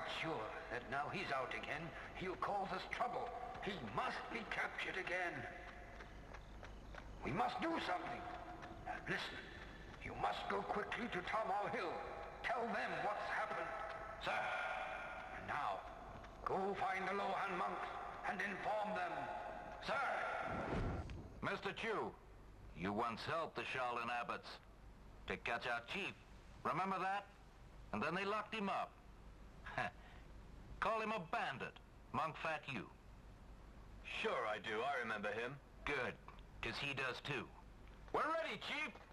quite sure that now he's out again, he'll cause us trouble. He must be captured again. We must do something. And listen, you must go quickly to Tom Hall Hill. Tell them what's happened. Sir. And now, go find the Lohan monks and inform them. Sir. Mr. Chu, you once helped the Shaolin abbots to catch our chief. Remember that? And then they locked him up. Call him a bandit, Monk Fat Yu. Sure I do. I remember him. Good, because he does too. We're ready, Chief.